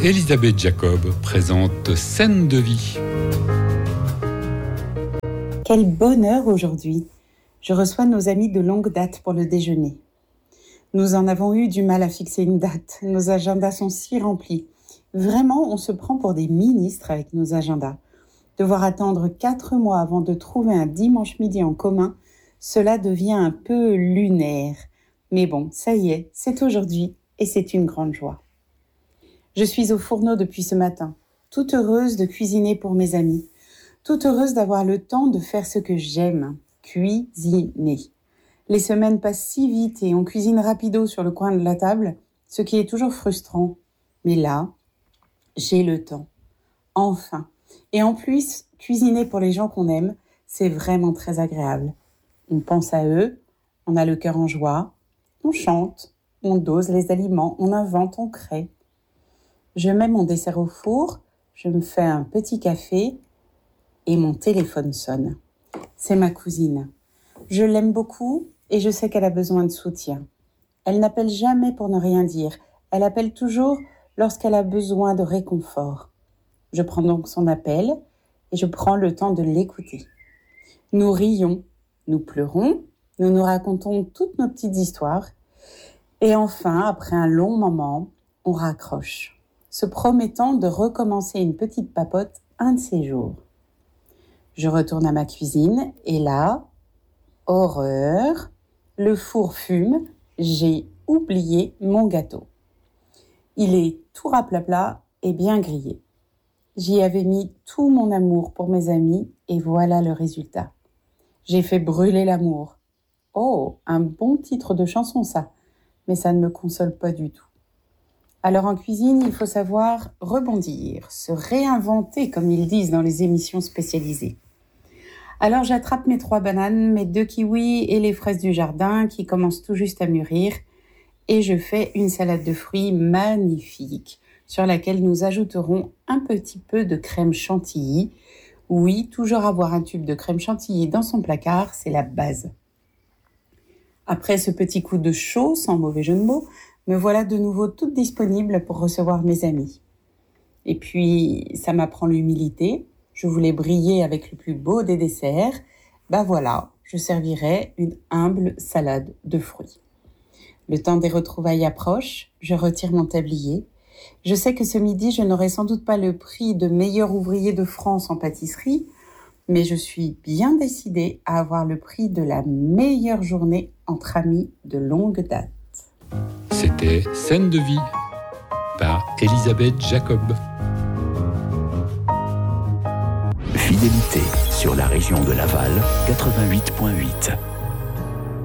Elisabeth Jacob présente Scène de vie. Quel bonheur aujourd'hui! Je reçois nos amis de longue date pour le déjeuner. Nous en avons eu du mal à fixer une date. Nos agendas sont si remplis. Vraiment, on se prend pour des ministres avec nos agendas. Devoir attendre 4 mois avant de trouver un dimanche midi en commun, cela devient un peu lunaire. Mais bon, ça y est, c'est aujourd'hui et c'est une grande joie. Je suis au fourneau depuis ce matin, toute heureuse de cuisiner pour mes amis, toute heureuse d'avoir le temps de faire ce que j'aime, cuisiner. Les semaines passent si vite et on cuisine rapido sur le coin de la table, ce qui est toujours frustrant. Mais là, j'ai le temps. Enfin. Et en plus, cuisiner pour les gens qu'on aime, c'est vraiment très agréable. On pense à eux, on a le cœur en joie, on chante, on dose les aliments, on invente, on crée. Je mets mon dessert au four, je me fais un petit café et mon téléphone sonne. C'est ma cousine. Je l'aime beaucoup et je sais qu'elle a besoin de soutien. Elle n'appelle jamais pour ne rien dire. Elle appelle toujours lorsqu'elle a besoin de réconfort. Je prends donc son appel et je prends le temps de l'écouter. Nous rions, nous pleurons, nous nous racontons toutes nos petites histoires. Et enfin, après un long moment, on raccroche, se promettant de recommencer une petite papote un de ces jours. Je retourne à ma cuisine et là, horreur, le four fume, j'ai oublié mon gâteau. Il est tout raplapla et bien grillé. J'y avais mis tout mon amour pour mes amis et voilà le résultat. J'ai fait brûler l'amour. Oh, un bon titre de chanson ça, mais ça ne me console pas du tout. Alors en cuisine, il faut savoir rebondir, se réinventer comme ils disent dans les émissions spécialisées. Alors j'attrape mes 3 bananes, mes 2 kiwis et les fraises du jardin qui commencent tout juste à mûrir et je fais une salade de fruits magnifique sur laquelle nous ajouterons un petit peu de crème chantilly. Oui, toujours avoir un tube de crème chantilly dans son placard, c'est la base. Après ce petit coup de chaud, sans mauvais jeu de mots, me voilà de nouveau toute disponible pour recevoir mes amis. Et puis, ça m'apprend l'humilité. Je voulais briller avec le plus beau des desserts. Voilà, je servirai une humble salade de fruits. Le temps des retrouvailles approche, je retire mon tablier. Je sais que ce midi, je n'aurai sans doute pas le prix de meilleur ouvrier de France en pâtisserie, mais je suis bien décidée à avoir le prix de la meilleure journée entre amis de longue date. C'était Scène de vie par Elisabeth Jacob. Fidélité sur la région de Laval 88.8.